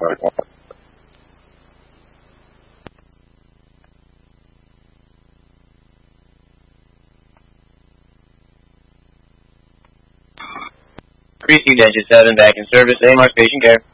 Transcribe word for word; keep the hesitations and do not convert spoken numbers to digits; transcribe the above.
Precinct Engine seven back in service. A M R Station Care.